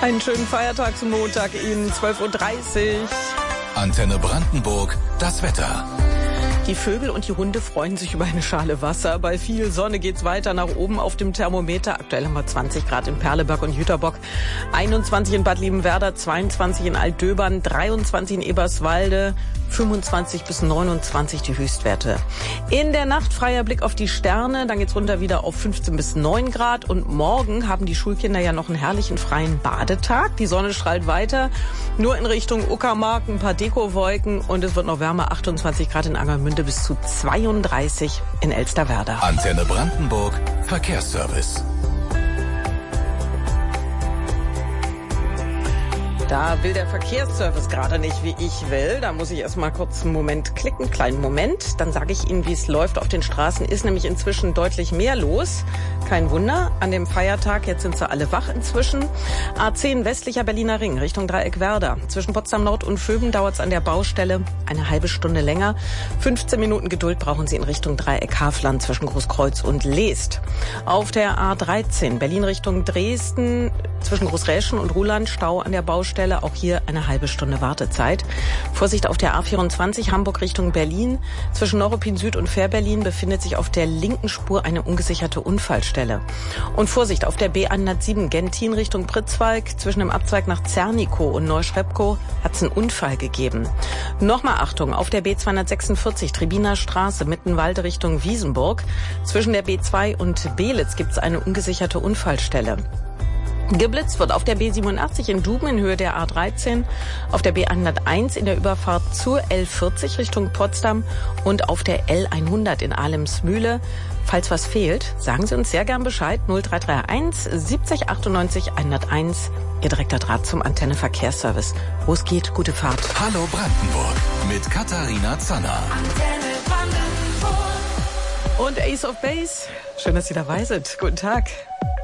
Einen schönen Feiertagsmontag Ihnen, 12:30 Uhr. Antenne Brandenburg, das Wetter. Die Vögel und die Hunde freuen sich über eine Schale Wasser. Bei viel Sonne geht's weiter nach oben auf dem Thermometer. Aktuell haben wir 20 Grad in Perleberg und Jüterbock, 21 in Bad Liebenwerda, 22 in Altdöbern, 23 in Eberswalde, 25 bis 29 die Höchstwerte. In der Nacht freier Blick auf die Sterne, dann geht's runter wieder auf 15 bis 9 Grad. Und morgen haben die Schulkinder ja noch einen herrlichen freien Badetag. Die Sonne strahlt weiter, nur in Richtung Uckermark ein paar Dekowolken und es wird noch wärmer, 28 Grad in Angermünde bis zu 32 in Elsterwerda. Antenne Brandenburg, Verkehrsservice. Da will der Verkehrsservice gerade nicht, wie ich will. Da muss ich erst mal kurz einen Moment klicken, kleinen Moment. Dann sage ich Ihnen, wie es läuft auf den Straßen. Ist nämlich inzwischen deutlich mehr los. Kein Wunder, an dem Feiertag, jetzt sind sie alle wach inzwischen. A10 westlicher Berliner Ring Richtung Dreieckwerder. Zwischen Potsdam Nord und Vöben dauert es an der Baustelle eine halbe Stunde länger. 15 Minuten Geduld brauchen Sie in Richtung Dreieck Hafland zwischen Großkreuz und Leest. Auf der A13 Berlin Richtung Dresden zwischen Großräschen und Ruhland Stau an der Baustelle. Auch hier eine halbe Stunde Wartezeit. Vorsicht auf der A24 Hamburg Richtung Berlin. Zwischen Neuruppin Süd und Fährberlin befindet sich auf der linken Spur eine ungesicherte Unfallstelle. Und Vorsicht auf der B107 Gentin Richtung Pritzwalk. Zwischen dem Abzweig nach Zernikow und Neuschrepkow hat es einen Unfall gegeben. Nochmal Achtung, auf der B246 Tribiner Straße Mittenwalde Richtung Wiesenburg. Zwischen der B2 und Belitz gibt es eine ungesicherte Unfallstelle. Geblitzt wird auf der B87 in Duben in Höhe der A13, auf der B101 in der Überfahrt zur L40 Richtung Potsdam und auf der L100 in Ahlemsmühle. Falls was fehlt, sagen Sie uns sehr gern Bescheid. 0331 70 98 101, Ihr direkter Draht zum Antenne Verkehrsservice. Wo es geht, gute Fahrt. Hallo Brandenburg mit Katharina Zanner. Antenne Brandenburg. Und Ace of Base, schön, dass Sie dabei sind. Guten Tag.